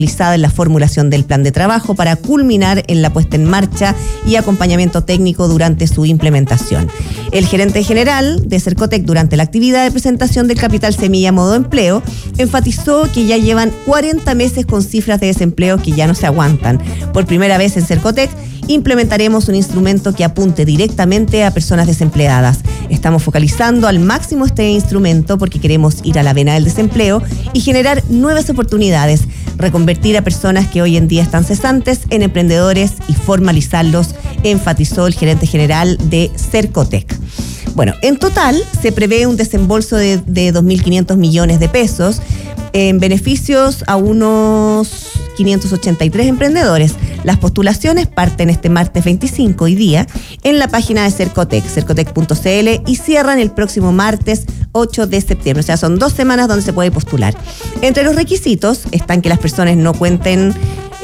en la formulación del plan de trabajo para culminar en la puesta en marcha y acompañamiento técnico durante su implementación. El gerente general de Cercotec, durante la actividad de presentación del Capital Semilla Modo Empleo, enfatizó que ya llevan 40 meses con cifras de desempleo que ya no se aguantan. Por primera vez en Cercotec implementaremos un instrumento que apunte directamente a personas desempleadas. Estamos focalizando al máximo este instrumento porque queremos ir a la vena del desempleo y generar nuevas oportunidades, reconvertir a personas que hoy en día están cesantes en emprendedores y formalizarlos, enfatizó el gerente general de Cercotec. Bueno, en total se prevé un desembolso de 2.500 millones de pesos en beneficios a unos 583 emprendedores. Las postulaciones parten este martes 25 hoy día en la página de Cercotec, cercotec.cl, y cierran el próximo martes 8 de septiembre. O sea, son 2 semanas donde se puede postular. Entre los requisitos están que las personas no cuenten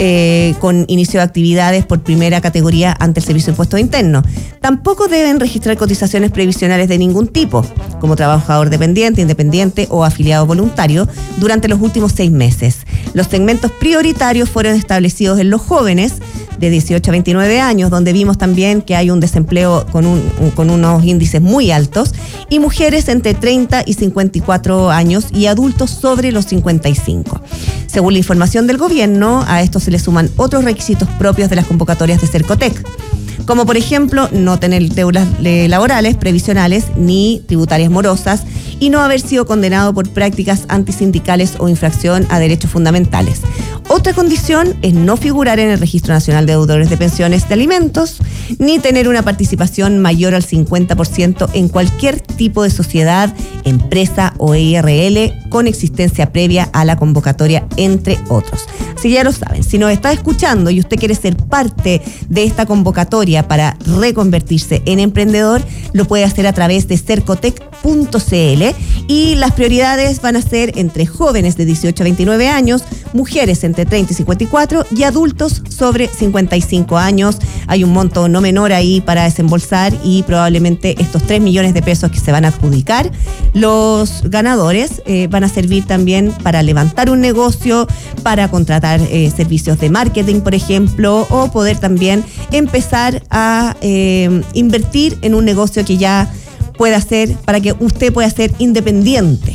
con inicio de actividades por primera categoría ante el Servicio de Impuestos Internos. Tampoco deben registrar cotizaciones previsionales de ningún tipo, como trabajador dependiente, independiente o afiliado voluntario, durante los últimos 6 meses. Los segmentos prioritarios fueron establecidos en los jóvenes de 18 a 29 años, donde vimos también que hay un desempleo con unos índices muy altos, y mujeres entre 30 y 54 años y adultos sobre los 55. Según la información del gobierno, a esto se le suman otros requisitos propios de las convocatorias de Cercotec, como por ejemplo no tener deudas laborales, previsionales ni tributarias morosas y no haber sido condenado por prácticas antisindicales o infracción a derechos fundamentales. Otra condición es no figurar en el Registro Nacional de Deudores de Pensiones de Alimentos, ni tener una participación mayor al 50% en cualquier tipo de sociedad, empresa o IRL con existencia previa a la convocatoria, entre otros. Si ya lo saben, si nos está escuchando y usted quiere ser parte de esta convocatoria para reconvertirse en emprendedor, lo puede hacer a través de cercotec.cl, y las prioridades van a ser entre jóvenes de 18 a 29 años, mujeres entre 30 y 54 y adultos sobre 55 años. Hay un monto no menor ahí para desembolsar y probablemente estos 3 millones de pesos que se van a adjudicar los ganadores van a servir también para levantar un negocio, para contratar servicios de marketing, por ejemplo, o poder también empezar a invertir en un negocio que ya pueda ser, para que usted pueda ser independiente.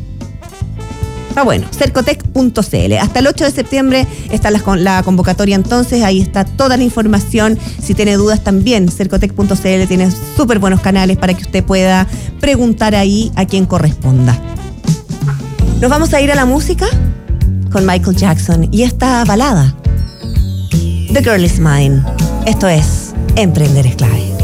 Bueno, cercotec.cl. Hasta el 8 de septiembre está la convocatoria, entonces ahí está toda la información. Si tiene dudas también, cercotec.cl tiene súper buenos canales para que usted pueda preguntar ahí a quien corresponda. Nos vamos a ir a la música con Michael Jackson y esta balada, The Girl Is Mine. Esto es Emprender es Clave.